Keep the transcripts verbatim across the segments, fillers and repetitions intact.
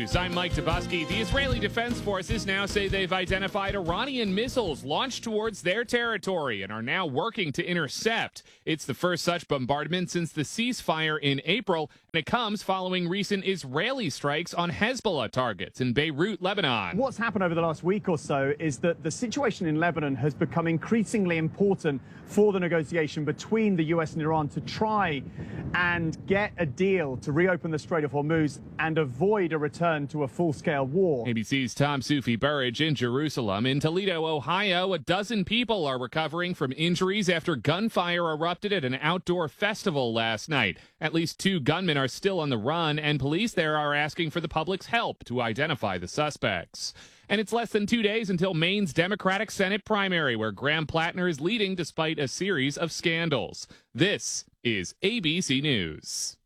News. I'm Mike Dubosky. The Israeli Defense Forces now say they've identified Iranian missiles launched towards their territory and are now working to intercept. It's the first such bombardment since the ceasefire in April, and it comes following recent Israeli strikes on Hezbollah targets in Beirut, Lebanon. What's happened over the last week or so is that the situation in Lebanon has become increasingly important for the negotiation between the U S and Iran to try and get a deal to reopen the Strait of Hormuz and avoid a return to a full-scale war. A B C's Tom Sufi Burridge in Jerusalem. In Toledo, Ohio, a dozen people are recovering from injuries after gunfire erupted at an outdoor festival last night. At least two gunmen are still on the run, and police there are asking for the public's help to identify the suspects. And it's less than two days until Maine's Democratic Senate primary, where Graham Plattner is leading despite a series of scandals. This is A B C News.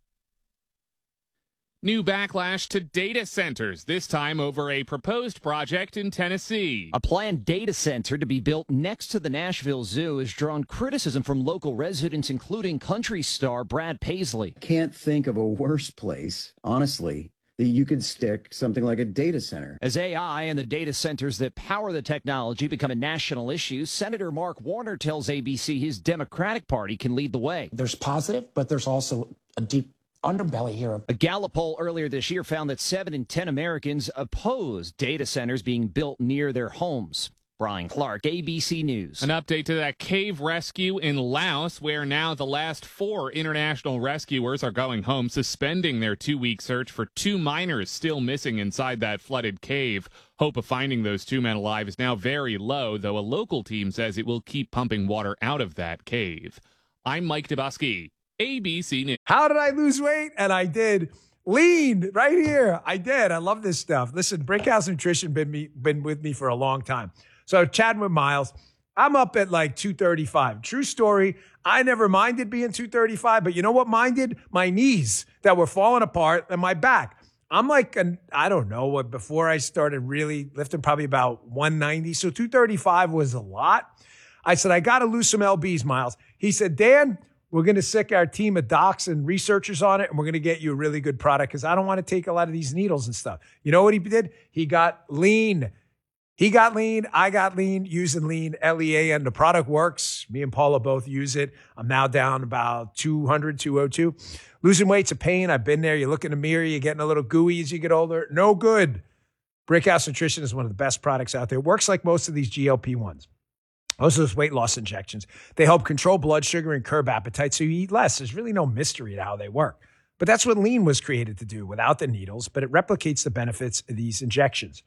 New backlash to data centers, this time over a proposed project in Tennessee. A planned data center to be built next to the Nashville Zoo has drawn criticism from local residents, including country star Brad Paisley. Can't think of a worse place, honestly, that you could stick something like a data center. As A I and the data centers that power the technology become a national issue, Senator Mark Warner tells A B C his Democratic Party can lead the way. There's positive, but there's also a deep underbelly here. A Gallup poll earlier this year found that seven in ten Americans oppose data centers being built near their homes. Brian Clark, A B C News. An update to that cave rescue in Laos, where now the last four international rescuers are going home, suspending their two-week search for two miners still missing inside that flooded cave. Hope of finding those two men alive is now very low, though a local team says it will keep pumping water out of that cave. I'm Mike Dubosky, A B C News. How did I lose weight? And I did. Lean right here. I did. I love this stuff. Listen, Brickhouse Nutrition been me been with me for a long time. So chatting with Miles, I'm up at like two thirty-five. True story. I never minded being two thirty-five, but you know what minded? My knees that were falling apart and my back. I'm like, an, I don't know what, before I started really lifting, probably about one ninety. So two thirty-five was a lot. I said, I got to lose some L Bs, Miles. He said, Dan, we're going to sick our team of docs and researchers on it, and we're going to get you a really good product because I don't want to take a lot of these needles and stuff. You know what he did? He got lean. He got lean. I got lean using lean, L E A N. The product works. Me and Paula both use it. I'm now down about two hundred, two oh two. Losing weight's a pain. I've been there. You look in the mirror, you're getting a little gooey as you get older. No good. Brickhouse Nutrition is one of the best products out there. It works like most of these G L P ones. Most of those weight loss injections. They help control blood sugar and curb appetite so you eat less. There's really no mystery to how they work. But that's what lean was created to do without the needles, but it replicates the benefits of these injections.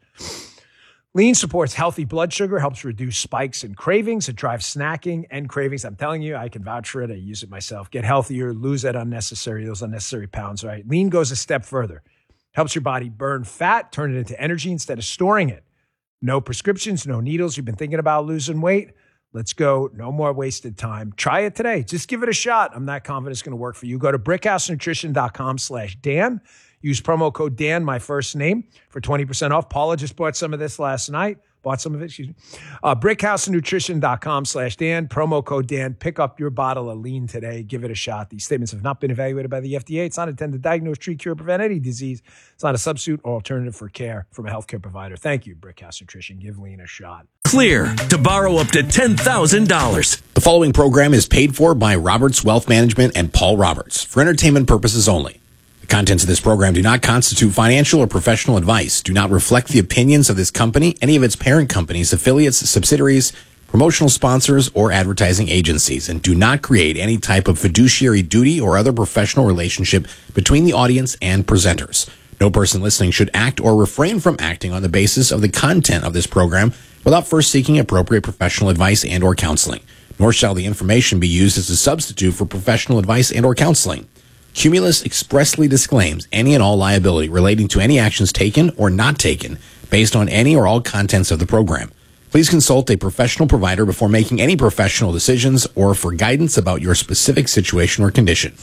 Lean supports healthy blood sugar, helps reduce spikes and cravings. It drives snacking and cravings. I'm telling you, I can vouch for it. I use it myself. Get healthier, lose that unnecessary, those unnecessary pounds, right? Lean goes a step further. Helps your body burn fat, turn it into energy instead of storing it. No prescriptions, no needles. You've been thinking about losing weight? Let's go. No more wasted time. Try it today. Just give it a shot. I'm not confident it's going to work for you. Go to brickhousenutrition.com slash Dan. Use promo code Dan, my first name, for twenty percent off. Paula just bought some of this last night. Bought some of it, excuse me. Uh, brickhousenutrition.com slash Dan. Promo code Dan. Pick up your bottle of lean today. Give it a shot. These statements have not been evaluated by the F D A. It's not intended to diagnose, treat, cure, prevent any disease. It's not a substitute or alternative for care from a healthcare provider. Thank you, Brickhouse Nutrition. Give lean a shot. Clear to borrow up to ten thousand dollars. The following program is paid for by Roberts Wealth Management and Paul Roberts for entertainment purposes only. The contents of this program do not constitute financial or professional advice, do not reflect the opinions of this company, any of its parent companies, affiliates, subsidiaries, promotional sponsors, or advertising agencies, and do not create any type of fiduciary duty or other professional relationship between the audience and presenters. No person listening should act or refrain from acting on the basis of the content of this program without first seeking appropriate professional advice and or counseling, nor shall the information be used as a substitute for professional advice and or counseling. Cumulus expressly disclaims any and all liability relating to any actions taken or not taken based on any or all contents of the program. Please consult a professional provider before making any professional decisions or for guidance about your specific situation or condition.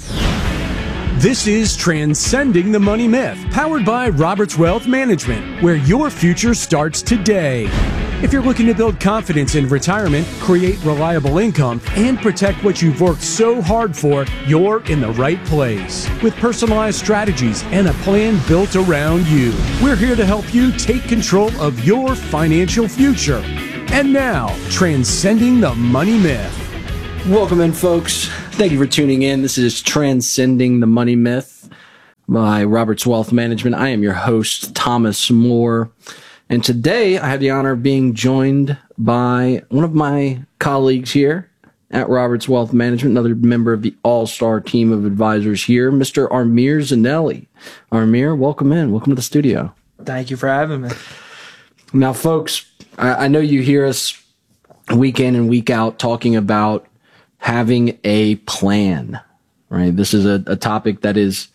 This is Transcending the Money Myth, powered by Roberts Wealth Management, where your future starts today. If you're looking to build confidence in retirement, create reliable income, and protect what you've worked so hard for, you're in the right place. With personalized strategies and a plan built around you, we're here to help you take control of your financial future. And now, Transcending the Money Myth. Welcome in, folks. Thank you for tuning in. This is Transcending the Money Myth by Roberts Wealth Management. I am your host, Thomas Moore. And today I have the honor of being joined by one of my colleagues here at Roberts Wealth Management, another member of the all-star team of advisors here, Mister Armir Zanelli. Armir, welcome in. Welcome to the studio. Thank you for having me. Now, folks, I, I know you hear us week in and week out talking about having a plan, right? This is a, a topic that is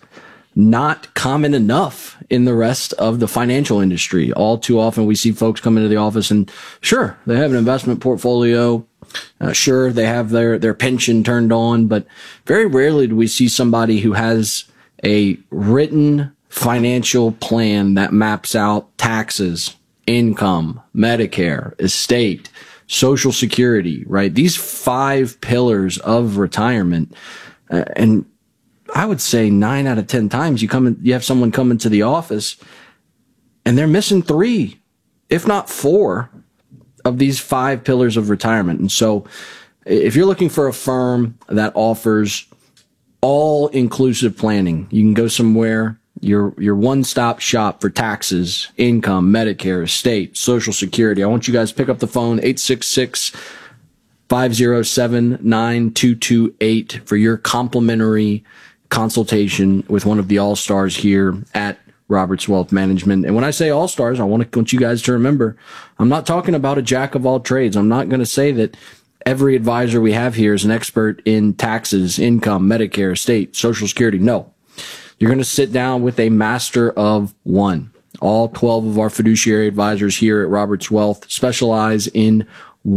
not common enough in the rest of the financial industry. All too often we see folks come into the office and sure, they have an investment portfolio. Uh, sure, they have their, their pension turned on, but very rarely do we see somebody who has a written financial plan that maps out taxes, income, Medicare, estate, Social Security, right? These five pillars of retirement. Uh, and I would say nine out of ten times you come in, you have someone come into the office and they're missing three, if not four, of these five pillars of retirement. And so if you're looking for a firm that offers all inclusive planning, you can go somewhere, your, your one-stop shop for taxes, income, Medicare, estate, Social Security. I want you guys to pick up the phone, eight six six, five oh seven, nine two two eight for your complimentary consultation with one of the all-stars here at Roberts Wealth Management. And when I say all-stars, I want to want you guys to remember, I'm not talking about a jack of all trades. I'm not going to say that every advisor we have here is an expert in taxes, income, Medicare, estate, Social Security. No. You're going to sit down with a master of one. All twelve of our fiduciary advisors here at Roberts Wealth specialize in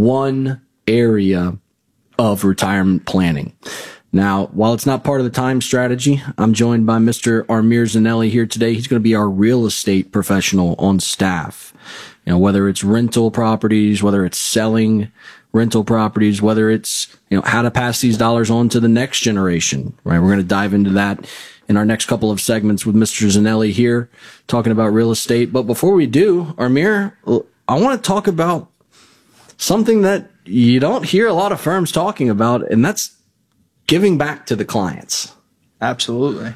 one area of retirement planning. Now, while it's not part of the time strategy, I'm joined by Mister Armir Zanelli here today. He's going to be our real estate professional on staff. You know, whether it's rental properties, whether it's selling rental properties, whether it's, you know, how to pass these dollars on to the next generation, right? We're going to dive into that in our next couple of segments with Mister Zanelli here talking about real estate. But before we do, Armir, I want to talk about something that you don't hear a lot of firms talking about, and that's giving back to the clients. Absolutely.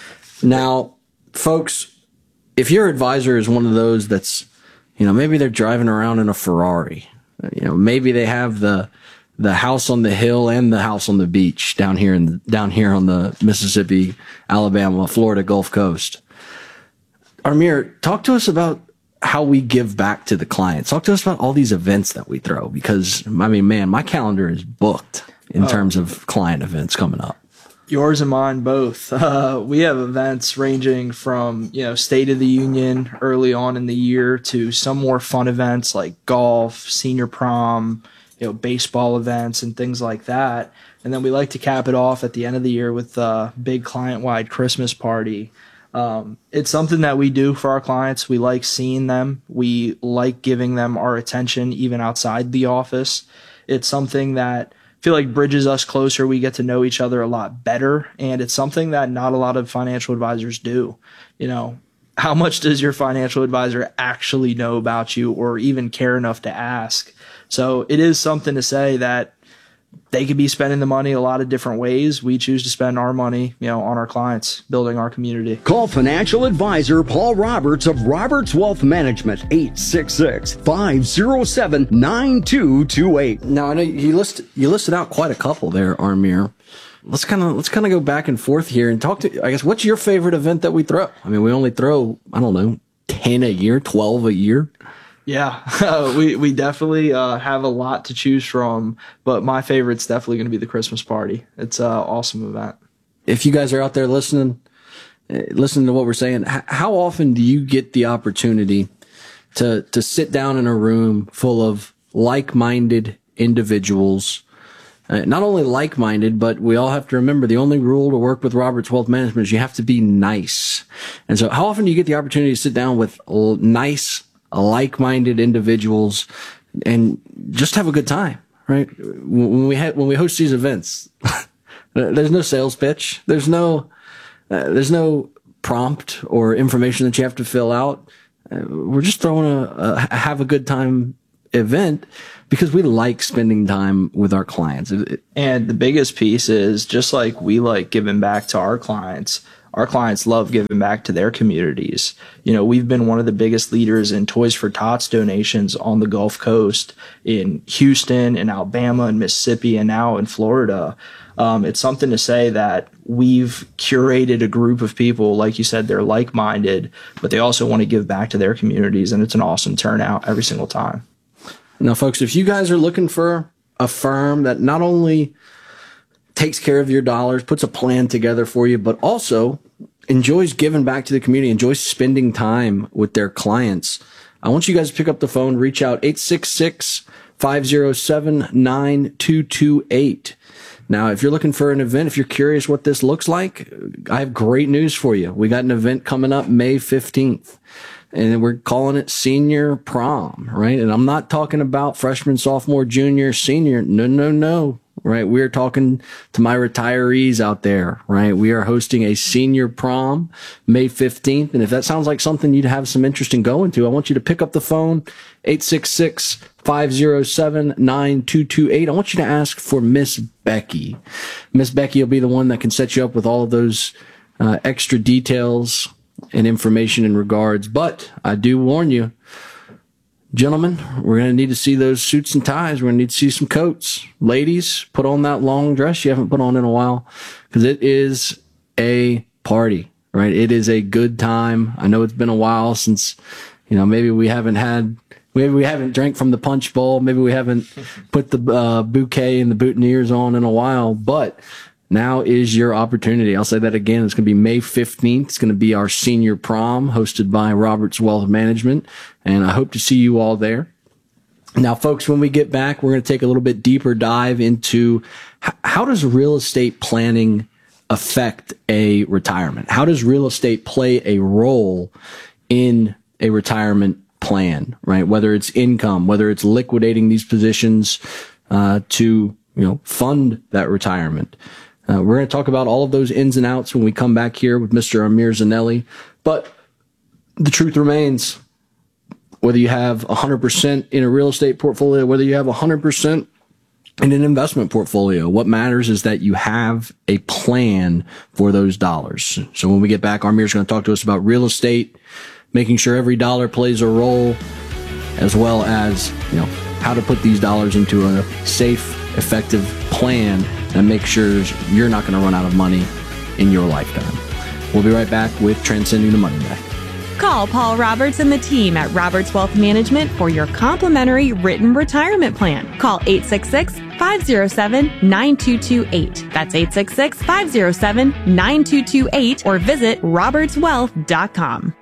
Now, folks, if your advisor is one of those that's, you know, maybe they're driving around in a Ferrari, you know, maybe they have the the house on the hill and the house on the beach down here in down here on the Mississippi, Alabama, Florida Gulf Coast. Armir, talk to us about how we give back to the clients. Talk to us about all these events that we throw, because I mean, man, my calendar is booked in oh. terms of client events coming up. Yours and mine both. Uh, we have events ranging from, you know, State of the Union early on in the year to some more fun events like golf, senior prom, you know, baseball events and things like that. And then we like to cap it off at the end of the year with a big client-wide Christmas party. Um, it's something that we do for our clients. We like seeing them. We like giving them our attention even outside the office. It's something that I feel like bridges us closer. We get to know each other a lot better. And it's something that not a lot of financial advisors do. You know, how much does your financial advisor actually know about you or even care enough to ask? So it is something to say that they could be spending the money a lot of different ways. We choose to spend our money, you know, on our clients, building our community. Call financial advisor Paul Roberts of Roberts Wealth Management, eight six six, five oh seven, nine two two eight. Now, I know you list you listed out quite a couple there, Armir. Let's kind of let's kind of go back and forth here and talk to, I guess, what's your favorite event that we throw? I mean, we only throw, I don't know, ten a year, twelve a year. Yeah, uh, we we definitely uh, have a lot to choose from, but my favorite's definitely going to be the Christmas party. It's an awesome event. If you guys are out there listening, listening to what we're saying, how often do you get the opportunity to to sit down in a room full of like-minded individuals? Uh, not only like-minded, but we all have to remember the only rule to work with Roberts Wealth Management is you have to be nice. And so how often do you get the opportunity to sit down with nice, like-minded individuals and just have a good time, right? When we ha- when we host these events, there's no sales pitch. There's no, uh, there's no prompt or information that you have to fill out. Uh, we're just throwing a, a have a good time event because we like spending time with our clients. It, it, and the biggest piece is, just like we like giving back to our clients, our clients love giving back to their communities. You know, we've been one of the biggest leaders in Toys for Tots donations on the Gulf Coast, in Houston, in Alabama, in Mississippi, and now in Florida. Um, it's something to say that we've curated a group of people, like you said, they're like-minded, but they also want to give back to their communities, and it's an awesome turnout every single time. Now, folks, if you guys are looking for a firm that not only takes care of your dollars, puts a plan together for you, but also enjoys giving back to the community, enjoys spending time with their clients, I want you guys to pick up the phone, reach out, eight six six, five oh seven, nine two two eight. Now, if you're looking for an event, if you're curious what this looks like, I have great news for you. We got an event coming up May fifteenth, and we're calling it Senior Prom, right? And I'm not talking about freshman, sophomore, junior, senior. No, no, no, right? We're talking to my retirees out there, right? We are hosting a Senior Prom May fifteenth. And if that sounds like something you'd have some interest in going to, I want you to pick up the phone, eight six six, five oh seven, nine two two eight. I want you to ask for Miss Becky. Miss Becky will be the one that can set you up with all of those uh, extra details and information in regards. But I do warn you, gentlemen, we're going to need to see those suits and ties. We're going to need to see some coats. Ladies, put on that long dress you haven't put on in a while, because it is a party, right? It is a good time. I know it's been a while since, you know, maybe we haven't had Maybe we haven't drank from the punch bowl. Maybe we haven't put the uh, bouquet and the boutonnieres on in a while. But now is your opportunity. I'll say that again. It's going to be May fifteenth. It's going to be our Senior Prom hosted by Roberts Wealth Management. And I hope to see you all there. Now, folks, when we get back, we're going to take a little bit deeper dive into h- how does real estate planning affect a retirement? How does real estate play a role in a retirement plan, right? Whether it's income, whether it's liquidating these positions uh, to, you know, fund that retirement. Uh, we're going to talk about all of those ins and outs when we come back here with Mister Amir Zanelli. But the truth remains, whether you have one hundred percent in a real estate portfolio, whether you have one hundred percent in an investment portfolio, what matters is that you have a plan for those dollars. So when we get back, Amir's going to talk to us about real estate, making sure every dollar plays a role, as well as, you know, how to put these dollars into a safe, effective plan and make sure you're not going to run out of money in your lifetime. We'll be right back with Transcending the Money Bag. Call Paul Roberts and the team at Roberts Wealth Management for your complimentary written retirement plan. Call eight six six, five oh seven, nine two two eight. That's eight six six, five oh seven, nine two two eight, or visit roberts wealth dot com.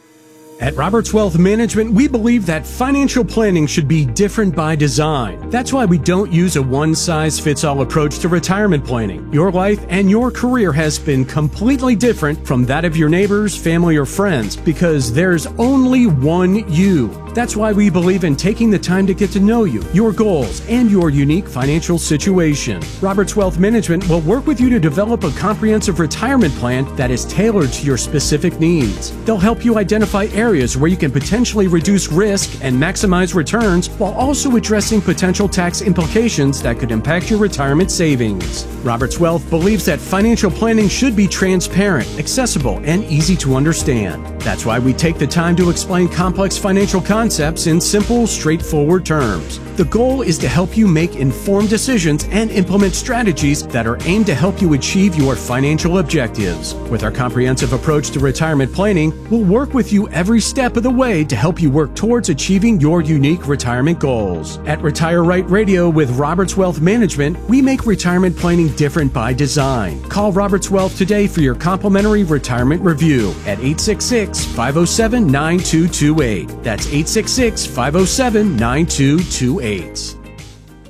At Roberts Wealth Management, we believe that financial planning should be different by design. That's why we don't use a one-size-fits-all approach to retirement planning. Your life and your career has been completely different from that of your neighbors, family, or friends, because there's only one you. That's why we believe in taking the time to get to know you, your goals, and your unique financial situation. Roberts Wealth Management will work with you to develop a comprehensive retirement plan that is tailored to your specific needs. They'll help you identify areas areas where you can potentially reduce risk and maximize returns while also addressing potential tax implications that could impact your retirement savings. Roberts Wealth believes that financial planning should be transparent, accessible, and easy to understand. That's why we take the time to explain complex financial concepts in simple, straightforward terms. The goal is to help you make informed decisions and implement strategies that are aimed to help you achieve your financial objectives. With our comprehensive approach to retirement planning, we'll work with you every step of the way to help you work towards achieving your unique retirement goals. At Retire Right Radio with Roberts Wealth Management, we make retirement planning different by design. Call Roberts Wealth today for your complimentary retirement review at eight six six, five oh seven, nine two two eight. That's eight six six, five oh seven, nine two two eight.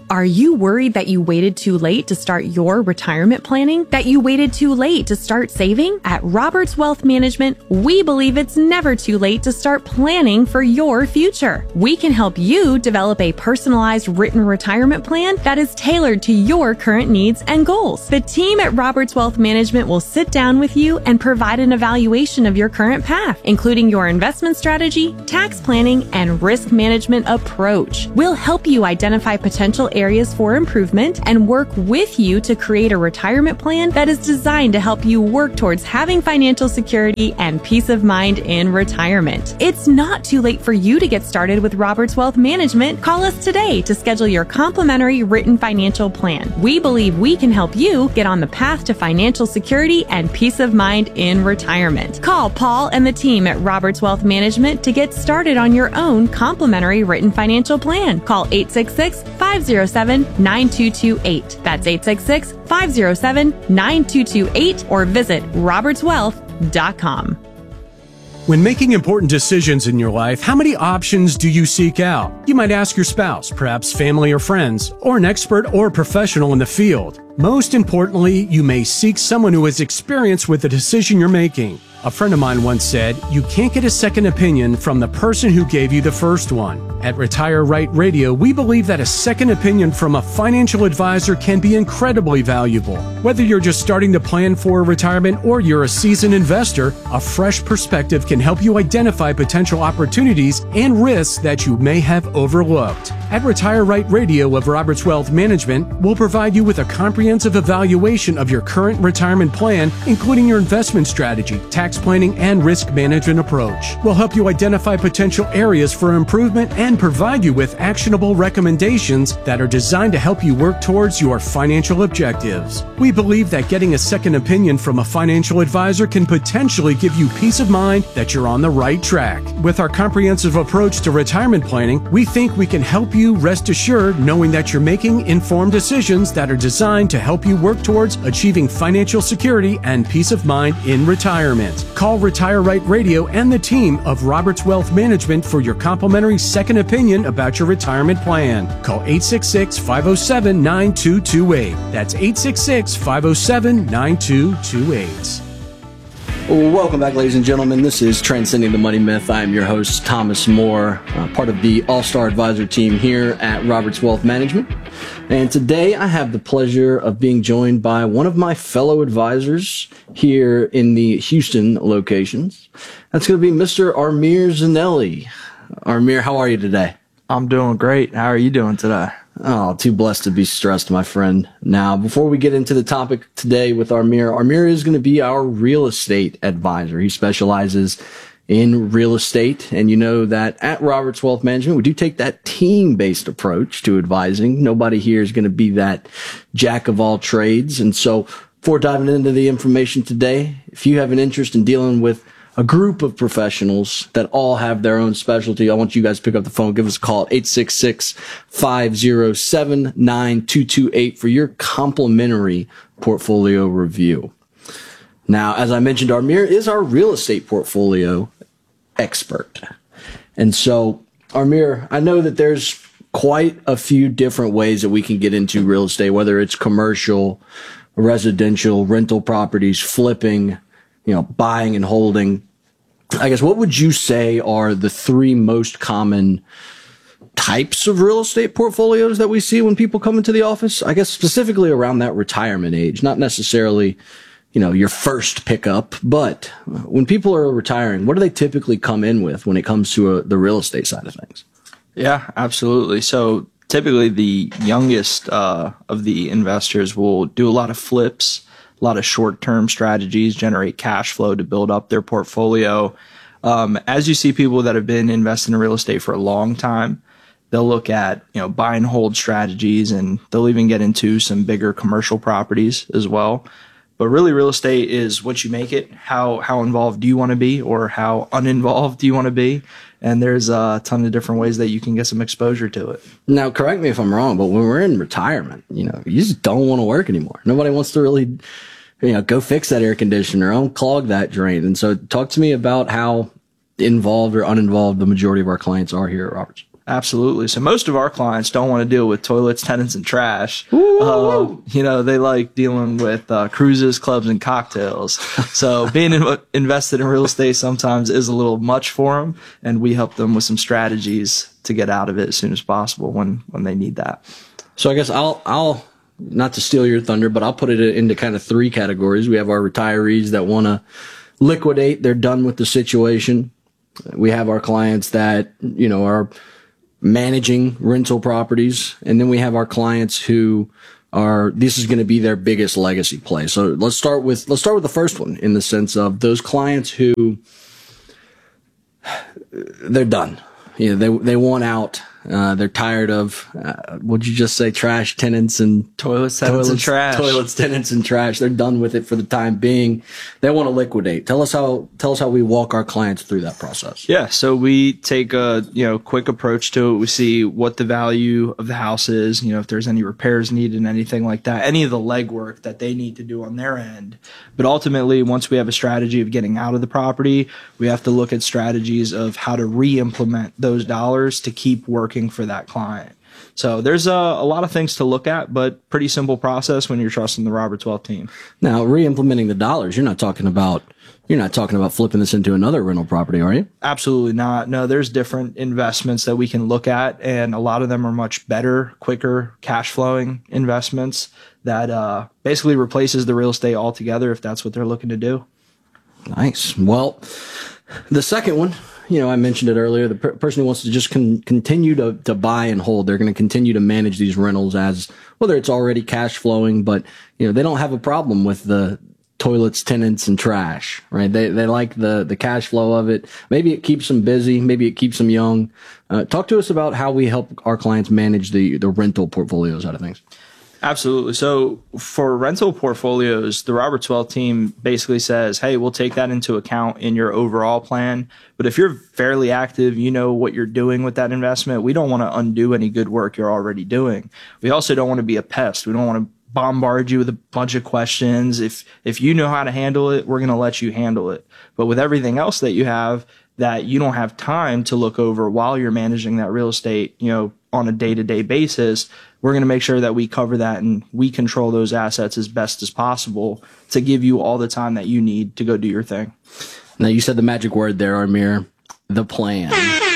Are you worried that you waited too late to start your retirement planning? That you waited too late to start saving? At Roberts Wealth Management, we believe it's never too late to start planning for your future. We can help you develop a personalized written retirement plan that is tailored to your current needs and goals. The team at Roberts Wealth Management will sit down with you and provide an evaluation of your current path, including your investment strategy, tax planning, and risk management approach. We'll help you identify potential areas for improvement and work with you to create a retirement plan that is designed to help you work towards having financial security and peace of mind in retirement. It's not too late for you to get started with Roberts Wealth Management. Call us today to schedule your complimentary written financial plan. We believe we can help you get on the path to financial security and peace of mind in retirement. Call Paul and the team at Roberts Wealth Management to get started on your own complimentary written financial plan. Call eight six six, five zero seven, nine two two eight. That's eight six six, five zero seven, nine two two eight or visit roberts wealth dot com. When making important decisions in your life, how many options do you seek out? You might ask your spouse, perhaps family or friends, or an expert or professional in the field. Most importantly, you may seek someone who has experience with the decision you're making. A friend of mine once said, you can't get a second opinion from the person who gave you the first one. At Retire Right Radio, we believe that a second opinion from a financial advisor can be incredibly valuable. Whether you're just starting to plan for retirement or you're a seasoned investor, a fresh perspective can help you identify potential opportunities and risks that you may have overlooked. At Retire Right Radio of Roberts Wealth Management, we'll provide you with a comprehensive evaluation of your current retirement plan, including your investment strategy, tax planning, and risk management approach. We'll help you identify potential areas for improvement and provide you with actionable recommendations that are designed to help you work towards your financial objectives. We believe that getting a second opinion from a financial advisor can potentially give you peace of mind that you're on the right track. With our comprehensive approach to retirement planning, we think we can help you rest assured knowing that you're making informed decisions that are designed to help you work towards achieving financial security and peace of mind in retirement. Call Retire Right Radio and the team of Roberts Wealth Management for your complimentary second opinion about your retirement plan. Call eight six six, five oh seven, nine two two eight. That's eight six six, five oh seven, nine two two eight. Welcome back, ladies and gentlemen. This is Transcending the Money Myth. I am your host, Thomas Moore, uh, part of the All-Star Advisor team here at Roberts Wealth Management. And today I have the pleasure of being joined by one of my fellow advisors here in the Houston locations. That's going to be Mister Amir Zanelli. Amir, how are you today? I'm doing great. How are you doing today? Oh, too blessed to be stressed, my friend. Now, before we get into the topic today with Amir, Amir is going to be our real estate advisor. He specializes in real estate. And you know that at Roberts Wealth Management, we do take that team-based approach to advising. Nobody here is going to be that jack of all trades. And so before diving into the information today, if you have an interest in dealing with a group of professionals that all have their own specialty, I want you guys to pick up the phone, give us a call at eight six six, five oh seven, nine two two eight for your complimentary portfolio review. Now, as I mentioned, Amir is our real estate portfolio expert. And so, Amir, I know that there's quite a few different ways that we can get into real estate, whether it's commercial, residential, rental properties, flipping, you know, buying and holding. I guess, what would you say are the three most common types of real estate portfolios that we see when people come into the office? I guess specifically around that retirement age, not necessarily, you know, your first pickup, but when people are retiring, what do they typically come in with when it comes to a, the real estate side of things? Yeah, absolutely. So typically the youngest uh, of the investors will do a lot of flips, a lot of short-term strategies, generate cash flow to build up their portfolio. Um, as you see people that have been investing in real estate for a long time, they'll look at, you know, buy and hold strategies, and they'll even get into some bigger commercial properties as well. But really, real estate is what you make it. How how involved do you want to be, or how uninvolved do you want to be? And there's a ton of different ways that you can get some exposure to it. Now, correct me if I'm wrong, but when we're in retirement, you know, you just don't want to work anymore. Nobody wants to really, you know, go fix that air conditioner, unclog that drain. And so talk to me about how involved or uninvolved the majority of our clients are here at Roberts. Absolutely. So most of our clients don't want to deal with toilets, tenants, and trash. Uh, you know, they like dealing with uh, cruises, clubs, and cocktails. So being in, invested in real estate sometimes is a little much for them, and we help them with some strategies to get out of it as soon as possible when, when they need that. So I guess I'll, I'll, not to steal your thunder, but I'll put it into kind of three categories. We have our retirees that want to liquidate. They're done with the situation. We have our clients that, you know, are managing rental properties. And then we have our clients who are, this is going to be their biggest legacy play. So let's start with, let's start with the first one in the sense of those clients who they're done. You know, they, they want out. Uh, they're tired of, uh, what'd you just say? Trash, tenants, and toilets, tenants, toilets, and trash. Toilets, tenants, and trash. They're done with it for the time being. They want to liquidate. Tell us how, tell us how we walk our clients through that process. Yeah. So we take a, you know, quick approach to it. We see what the value of the house is, you know, if there's any repairs needed and anything like that, any of the legwork that they need to do on their end. But ultimately, once we have a strategy of getting out of the property, we have to look at strategies of how to re-implement those dollars to keep working for that client. So there's a, a lot of things to look at, but pretty simple process when you're trusting the Roberts Wealth team. Now, re-implementing the dollars, you're not talking about you're not talking about flipping this into another rental property, are you? Absolutely not. No, there's different investments that we can look at, and a lot of them are much better, quicker, cash flowing investments that uh, basically replaces the real estate altogether if that's what they're looking to do. Nice. Well, the second one, you know, I mentioned it earlier, the per- person who wants to just con- continue to, to buy and hold, they're going to continue to manage these rentals as, whether it's already cash flowing, but, you know, they don't have a problem with the toilets, tenants, and trash, right? They they like the, the cash flow of it. Maybe it keeps them busy. Maybe it keeps them young. Uh, talk to us about how we help our clients manage the, the rental portfolios out of things. Absolutely. So for rental portfolios, the Roberts Wealth team basically says, hey, we'll take that into account in your overall plan. But if you're fairly active, you know what you're doing with that investment, we don't want to undo any good work you're already doing. We also don't want to be a pest. We don't want to bombard you with a bunch of questions. If if you know how to handle it, we're going to let you handle it. But with everything else that you have that you don't have time to look over while you're managing that real estate, you know, on a day-to-day basis, we're going to make sure that we cover that and we control those assets as best as possible to give you all the time that you need to go do your thing. Now, you said the magic word there, Amir, the plan.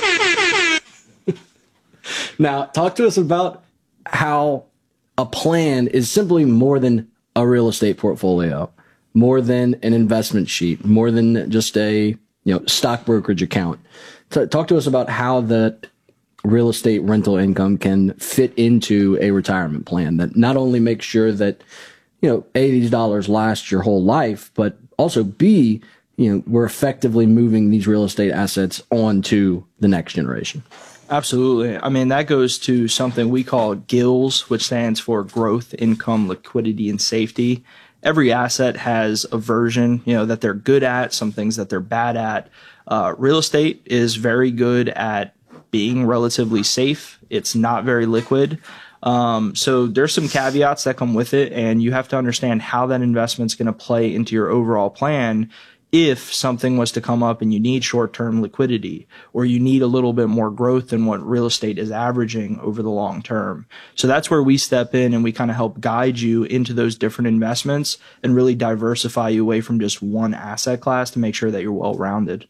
Now, talk to us about how a plan is simply more than a real estate portfolio, more than an investment sheet, more than just a, you know, stock brokerage account. T- talk to us about how that real estate rental income can fit into a retirement plan that not only makes sure that, you know, A, these dollars last your whole life, but also B, you know, we're effectively moving these real estate assets on to the next generation. Absolutely. I mean, that goes to something we call GILS, which stands for growth, income, liquidity, and safety. Every asset has a version, you know, that they're good at, some things that they're bad at. Uh, real estate is very good at being relatively safe. It's not very liquid. Um, so there's some caveats that come with it, and you have to understand how that investment's going to play into your overall plan if something was to come up and you need short-term liquidity or you need a little bit more growth than what real estate is averaging over the long term. So that's where we step in and we kind of help guide you into those different investments and really diversify you away from just one asset class to make sure that you're well-rounded.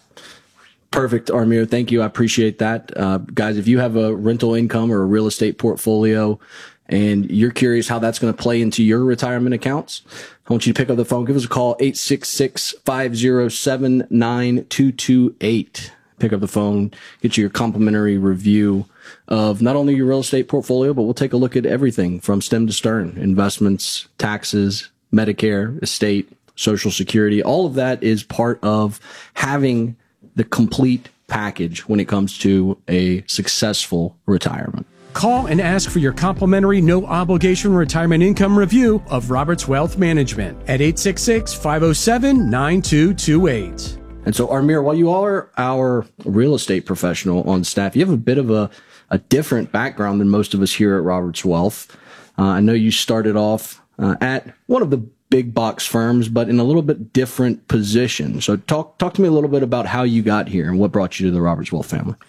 Perfect, Amir. Thank you. I appreciate that. Uh, guys, if you have a rental income or a real estate portfolio and you're curious how that's going to play into your retirement accounts, I want you to pick up the phone. Give us a call, eight six six, five oh seven, nine two two eight. Pick up the phone, get you your complimentary review of not only your real estate portfolio, but we'll take a look at everything from stem to stern, investments, taxes, Medicare, estate, Social Security. All of that is part of having the complete package when it comes to a successful retirement. Call and ask for your complimentary no-obligation retirement income review of Roberts Wealth Management at eight six six, five oh seven, nine two two eight. And so, Amir, while you are our real estate professional on staff, you have a bit of a, a different background than most of us here at Roberts Wealth. Uh, I know you started off uh, at one of the big box firms, but in a little bit different position. So talk talk to me a little bit about how you got here and what brought you to the Roberts Wealth family.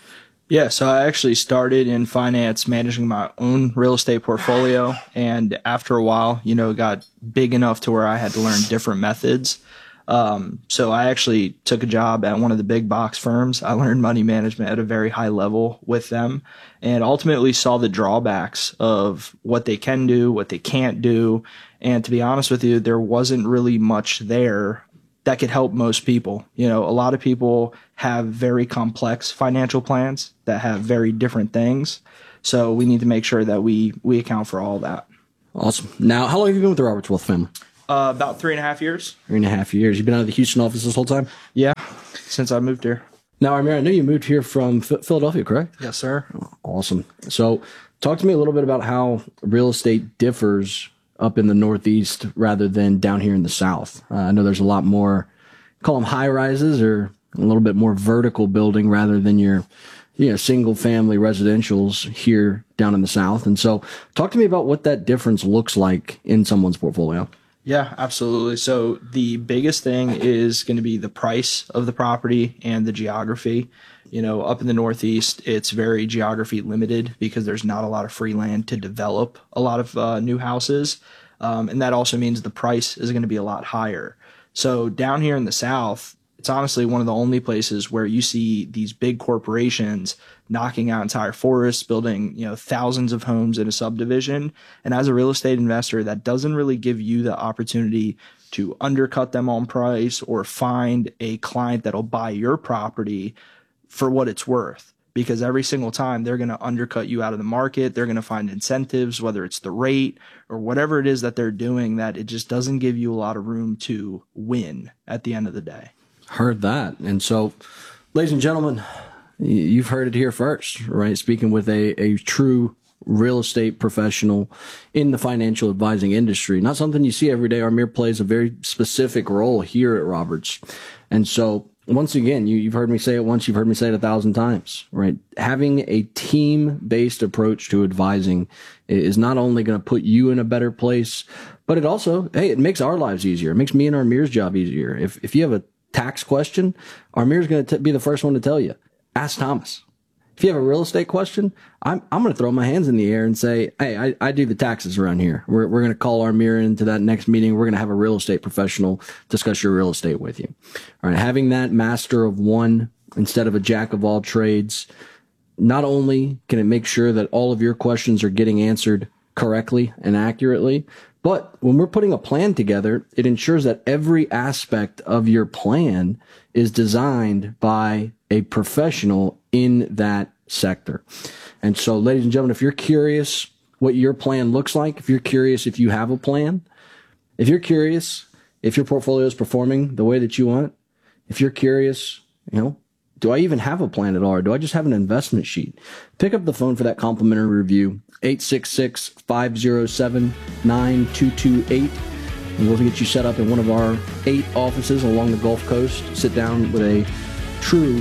Yeah, so I actually started in finance managing my own real estate portfolio. And after a while, you know, it got big enough to where I had to learn different methods. Um, so I actually took a job at one of the big box firms. I learned money management at a very high level with them and ultimately saw the drawbacks of what they can do, what they can't do. And to be honest with you, there wasn't really much there that could help most people. You know, a lot of people have very complex financial plans that have very different things. So we need to make sure that we, we account for all that. Awesome. Now, how long have you been with the Roberts Wealth family? Uh, about three and a half years. Three and a half years. You've been out of the Houston office this whole time? Yeah, since I moved here. Now, Amir, I know you moved here from F- Philadelphia, correct? Yes, sir. Awesome. So talk to me a little bit about how real estate differs up in the Northeast rather than down here in the South. Uh, I know there's a lot more, call them high rises, or a little bit more vertical building rather than your you know, single family residentials here down in the South. And so talk to me about what that difference looks like in someone's portfolio. Yeah, absolutely. So the biggest thing is going to be the price of the property and the geography. You know, up in the Northeast, it's very geography limited because there's not a lot of free land to develop a lot of uh, new houses. Um, and that also means the price is going to be a lot higher. So down here in the South, it's honestly one of the only places where you see these big corporations knocking out entire forests, building, you know, thousands of homes in a subdivision. And as a real estate investor, that doesn't really give you the opportunity to undercut them on price or find a client that'll buy your property for what it's worth. Because every single time they're going to undercut you out of the market, they're going to find incentives, whether it's the rate or whatever it is that they're doing, that it just doesn't give you a lot of room to win at the end of the day. Heard that. And so, ladies and gentlemen, you've heard it here first, right? Speaking with a, a true real estate professional in the financial advising industry. Not something you see every day. Amir plays a very specific role here at Roberts. And so, once again, you, you've heard me say it once, you've heard me say it a thousand times, right? Having a team-based approach to advising is not only going to put you in a better place, but it also, hey, it makes our lives easier. It makes me and Amir's job easier. If if you have a tax question, Amir's going to be the first one to tell you. Ask Thomas. If you have a real estate question, I'm I'm going to throw my hands in the air and say, hey, I, I do the taxes around here. We're we're going to call Amir into that next meeting. We're going to have a real estate professional discuss your real estate with you. All right, having that master of one instead of a jack of all trades, not only can it make sure that all of your questions are getting answered correctly and accurately, but when we're putting a plan together, it ensures that every aspect of your plan is designed by a professional in that sector. And so, ladies and gentlemen, if you're curious what your plan looks like, if you're curious if you have a plan, if you're curious if your portfolio is performing the way that you want, if you're curious, you know, do I even have a plan at all, or do I just have an investment sheet? Pick up the phone for that complimentary review, eight six six, five oh seven, nine two two eight. And we'll get you set up in one of our eight offices along the Gulf Coast. Sit down with a true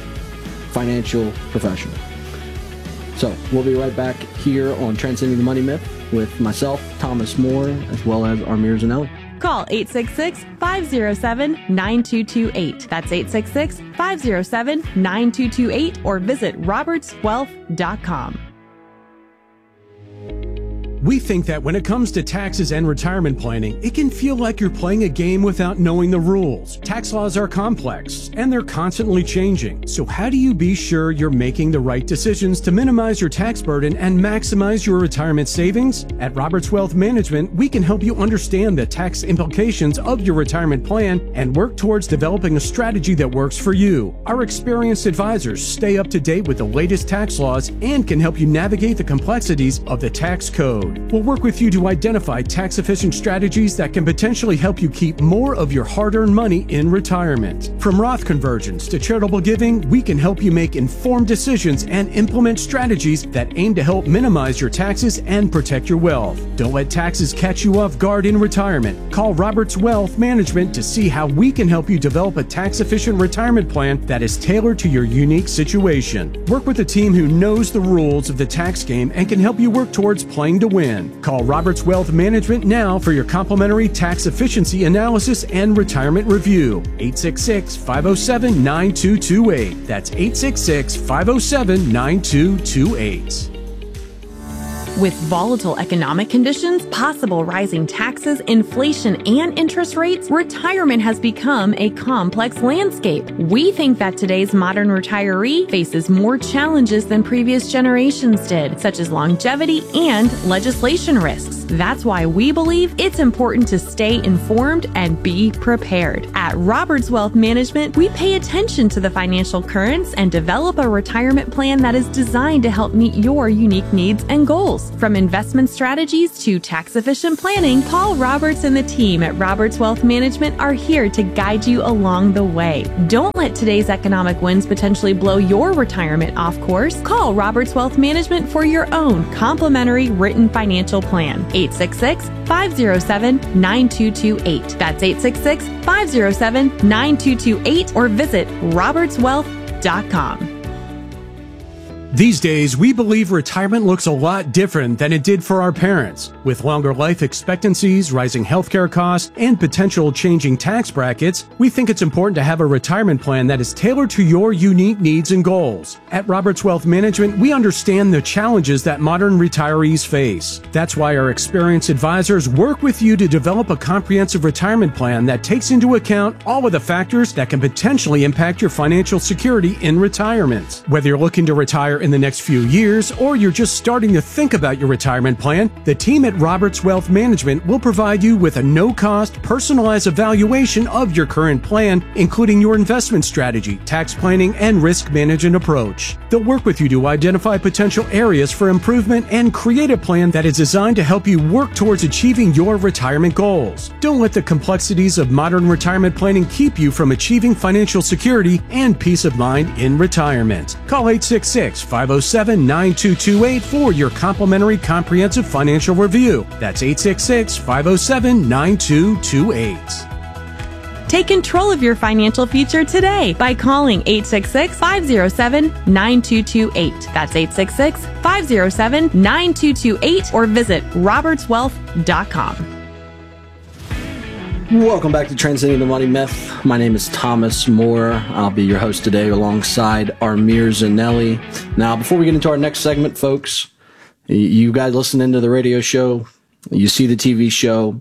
financial professional. So we'll be right back here on Transcending the Money Myth with myself, Thomas Moore, as well as Amir Zanelli. Call eight six six, five oh seven, nine two two eight. That's eight six six, five oh seven, nine two two eight, or visit roberts wealth dot com. We think that when it comes to taxes and retirement planning, it can feel like you're playing a game without knowing the rules. Tax laws are complex, and they're constantly changing. So how do you be sure you're making the right decisions to minimize your tax burden and maximize your retirement savings? At Roberts Wealth Management, we can help you understand the tax implications of your retirement plan and work towards developing a strategy that works for you. Our experienced advisors stay up to date with the latest tax laws and can help you navigate the complexities of the tax code. We'll work with you to identify tax-efficient strategies that can potentially help you keep more of your hard-earned money in retirement. From Roth conversions to charitable giving, we can help you make informed decisions and implement strategies that aim to help minimize your taxes and protect your wealth. Don't let taxes catch you off guard in retirement. Call Roberts Wealth Management to see how we can help you develop a tax-efficient retirement plan that is tailored to your unique situation. Work with a team who knows the rules of the tax game and can help you work towards playing to win. win. Call Roberts Wealth Management now for your complimentary tax efficiency analysis and retirement review. eight six six, five oh seven, nine two two eight. That's eight six six, five oh seven, nine two two eight. With volatile economic conditions, possible rising taxes, inflation, and interest rates, retirement has become a complex landscape. We think that today's modern retiree faces more challenges than previous generations did, such as longevity and legislation risks. That's why we believe it's important to stay informed and be prepared. At Roberts Wealth Management, we pay attention to the financial currents and develop a retirement plan that is designed to help meet your unique needs and goals. From investment strategies to tax-efficient planning, Paul Roberts and the team at Roberts Wealth Management are here to guide you along the way. Don't let today's economic winds potentially blow your retirement off course. Call Roberts Wealth Management for your own complimentary written financial plan. eight six six, five oh seven, nine two two eight. That's eight six six, five oh seven, nine two two eight or visit roberts wealth dot com. These days, we believe retirement looks a lot different than it did for our parents. With longer life expectancies, rising healthcare costs, and potential changing tax brackets, we think it's important to have a retirement plan that is tailored to your unique needs and goals. At Roberts Wealth Management, we understand the challenges that modern retirees face. That's why our experienced advisors work with you to develop a comprehensive retirement plan that takes into account all of the factors that can potentially impact your financial security in retirement. Whether you're looking to retire in the next few years, or you're just starting to think about your retirement plan, the team at Roberts Wealth Management will provide you with a no-cost, personalized evaluation of your current plan, including your investment strategy, tax planning, and risk management approach. They'll work with you to identify potential areas for improvement and create a plan that is designed to help you work towards achieving your retirement goals. Don't let the complexities of modern retirement planning keep you from achieving financial security and peace of mind in retirement. Call eight six six, five oh seven, nine two two eight for your complimentary comprehensive financial review. That's eight six six, five oh seven, nine two two eight. Take control of your financial future today by calling eight six six, five oh seven, nine two two eight. That's eight six six, five oh seven, nine two two eight or visit roberts wealth dot com. Welcome back to Transcending the Money Myth. My name is Thomas Moore. I'll be your host today alongside Amir Zanelli. Now, before we get into our next segment, folks, you guys listening to the radio show, you see the T V show,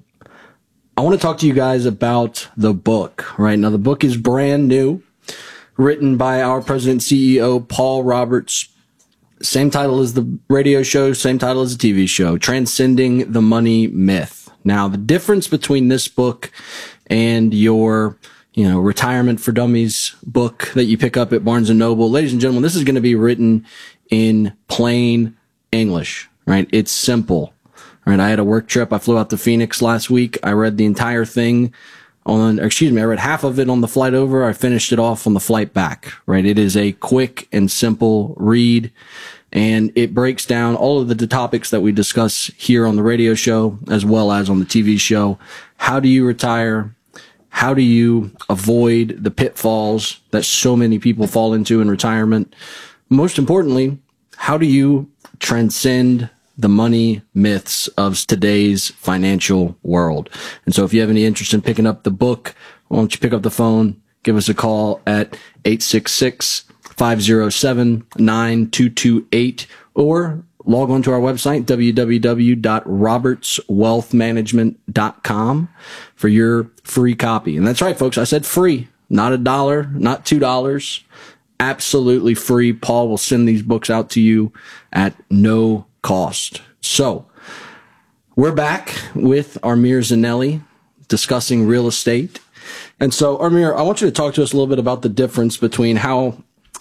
I want to talk to you guys about the book, right? Now, the book is brand new, written by our president and C E O, Paul Roberts. Same title as the radio show, same title as the T V show, Transcending the Money Myth. Now, the difference between this book and your, you know, Retirement for Dummies book that you pick up at Barnes and Noble, ladies and gentlemen, this is going to be written in plain English, right? It's simple, right? I had a work trip. I flew out to Phoenix last week. I read the entire thing on, or excuse me, I read half of it on the flight over. I finished it off on the flight back, right? It is a quick and simple read. And it breaks down all of the topics that we discuss here on the radio show, as well as on the T V show. How do you retire? How do you avoid the pitfalls that so many people fall into in retirement? Most importantly, how do you transcend the money myths of today's financial world? And so if you have any interest in picking up the book, why don't you pick up the phone, give us a call at eight six six, five oh seven, nine two two eight or log on to our website, w w w dot roberts wealth management dot com for your free copy. And that's right, folks. I said free, not a dollar, not two dollars, absolutely free. Paul will send these books out to you at no cost. So we're back with Amir Zanelli discussing real estate. And so, Amir, I want you to talk to us a little bit about the difference between how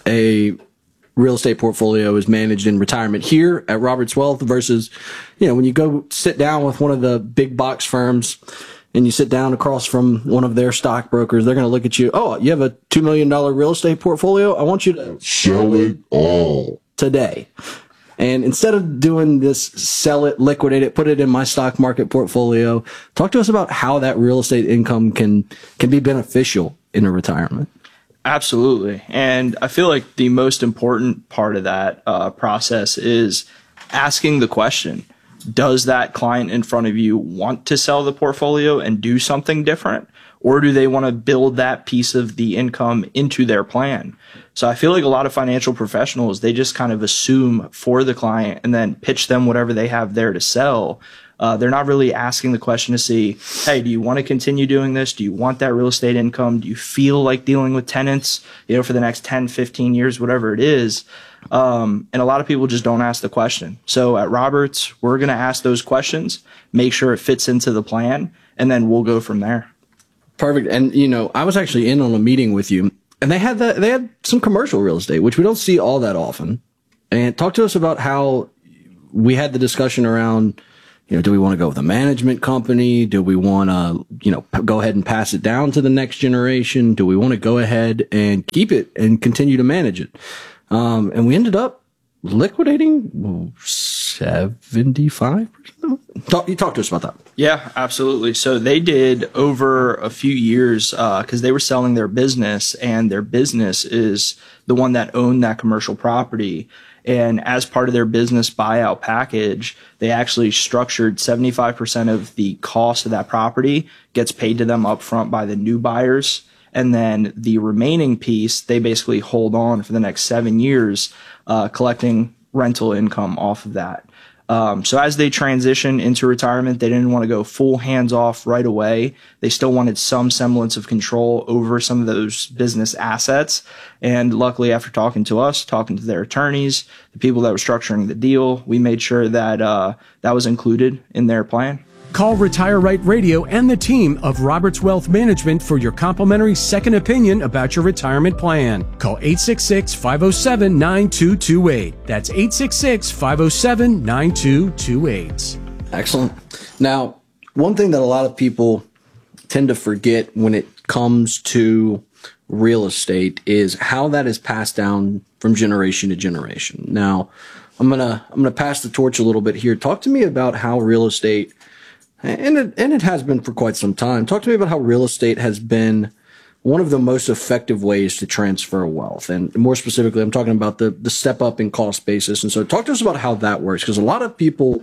a real estate portfolio is managed in retirement here at Roberts Wealth versus, you know, when you go sit down with one of the big box firms and you sit down across from one of their stockbrokers, they're going to look at you. Oh, you have a two million dollars real estate portfolio? I want you to sell it all today. And instead of doing this, sell it, liquidate it, put it in my stock market portfolio, talk to us about how that real estate income can, can be beneficial in a retirement. Absolutely. And I feel like the most important part of that uh, process is asking the question, does that client in front of you want to sell the portfolio and do something different? Or do they want to build that piece of the income into their plan? So I feel like a lot of financial professionals, they just kind of assume for the client and then pitch them whatever they have there to sell. Uh, they're not really asking the question to see, hey, do you want to continue doing this? Do you want that real estate income? Do you feel like dealing with tenants, you know, for the next ten, fifteen years, whatever it is? Um, and a lot of people just don't ask the question. So at Roberts, we're going to ask those questions, make sure it fits into the plan, and then we'll go from there. Perfect. And, you know, I was actually in on a meeting with you, and they had that, they had some commercial real estate, which we don't see all that often. And talk to us about how we had the discussion around, you know, do we want to go with a management company? Do we want to, you know, go ahead and pass it down to the next generation? Do we want to go ahead and keep it and continue to manage it? Um, and we ended up liquidating seventy-five percent. Talk, you talk to us about that. Yeah, absolutely. So they did over a few years because uh, they were selling their business, and their business is the one that owned that commercial property. And as part of their business buyout package, they actually structured seventy-five percent of the cost of that property gets paid to them up front by the new buyers. And then the remaining piece, they basically hold on for the next seven years, uh, collecting rental income off of that. Um, so as they transition into retirement, they didn't want to go full hands off right away. They still wanted some semblance of control over some of those business assets. And luckily, after talking to us, talking to their attorneys, the people that were structuring the deal, we made sure that uh, that was included in their plan. Call Retire Right Radio and the team of Roberts Wealth Management for your complimentary second opinion about your retirement plan. Call eight six six, five oh seven, nine two two eight. That's eight six six, five oh seven, nine two two eight. Excellent. Now, one thing that a lot of people tend to forget when it comes to real estate is how that is passed down from generation to generation. Now, I'm going to I'm going to pass the torch a little bit here. Talk to me about how real estate And it, and it has been for quite some time. Talk to me about how real estate has been one of the most effective ways to transfer wealth. And more specifically, I'm talking about the, the step up in cost basis. And so talk to us about how that works, because a lot of people,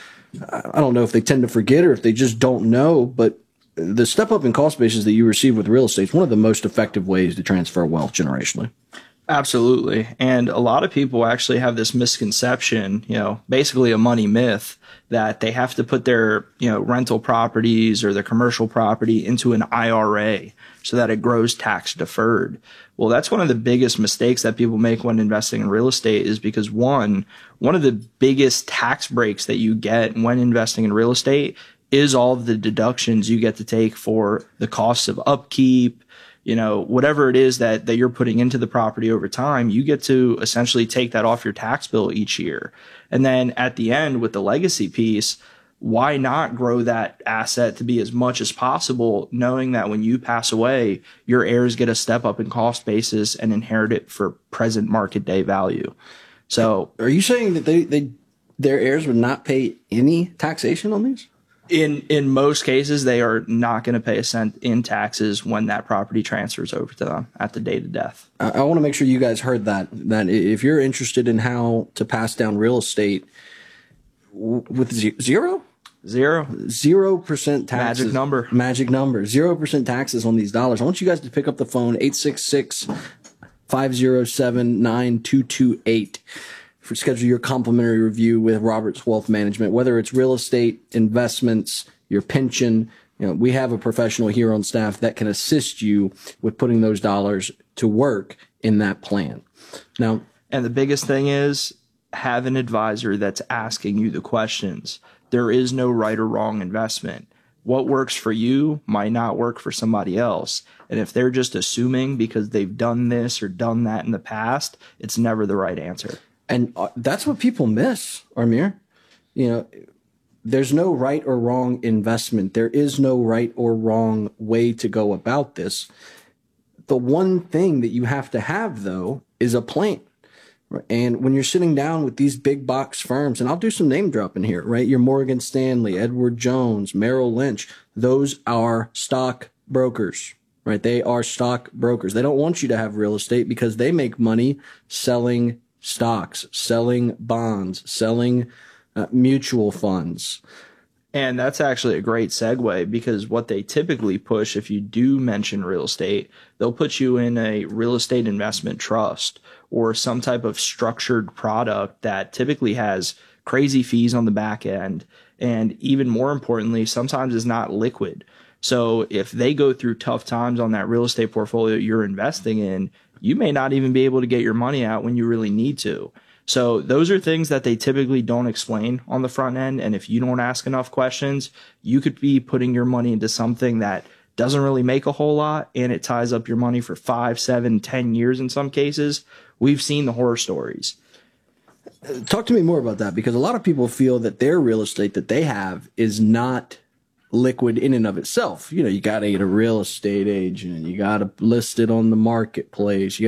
I don't know if they tend to forget or if they just don't know, but the step up in cost basis that you receive with real estate is one of the most effective ways to transfer wealth generationally. Absolutely. And a lot of people actually have this misconception, you know, basically a money myth, that they have to put their, you know, rental properties or their commercial property into an I R A so that it grows tax deferred. Well, that's one of the biggest mistakes that people make when investing in real estate, is because one, one of the biggest tax breaks that you get when investing in real estate is all of the deductions you get to take for the costs of upkeep, you know, whatever it is that, that you're putting into the property over time, you get to essentially take that off your tax bill each year. And then at the end with the legacy piece, why not grow that asset to be as much as possible, knowing that when you pass away, your heirs get a step up in cost basis and inherit it for present market day value. So are you saying that they, they their heirs would not pay any taxation on these? In in most cases, they are not going to pay a cent in taxes when that property transfers over to them at the date of death. I, I want to make sure you guys heard that, that if you're interested in how to pass down real estate w- with z- zero? Zero. Zero percent taxes. Magic number. Magic number. Zero percent taxes on these dollars. I want you guys to pick up the phone, eight six six, five oh seven, nine two two eight. For schedule your complimentary review with Roberts Wealth Management, whether it's real estate, investments, your pension. You know, we have a professional here on staff that can assist you with putting those dollars to work in that plan. Now, and the biggest thing is have an advisor that's asking you the questions. There is no right or wrong investment. What works for you might not work for somebody else. And if they're just assuming because they've done this or done that in the past, it's never the right answer. And that's what people miss, Amir. You know, there's no right or wrong investment. There is no right or wrong way to go about this. The one thing that you have to have, though, is a plan. And when you're sitting down with these big box firms, and I'll do some name dropping here, right? Your Morgan Stanley, Edward Jones, Merrill Lynch, those are stock brokers, right? They are stock brokers. They don't want you to have real estate because they make money selling stocks, selling bonds, selling uh, mutual funds. And that's actually a great segue, because what they typically push, if you do mention real estate, they'll put you in a real estate investment trust or some type of structured product that typically has crazy fees on the back end. And even more importantly, sometimes is not liquid. So if they go through tough times on that real estate portfolio you're investing in, you may not even be able to get your money out when you really need to. So those are things that they typically don't explain on the front end. And if you don't ask enough questions, you could be putting your money into something that doesn't really make a whole lot, and it ties up your money for five, seven, ten years in some cases. We've seen the horror stories. Talk to me more about that, because a lot of people feel that their real estate that they have is not liquid in and of itself. You know, you got to get a real estate agent, you got to list it on the marketplace. You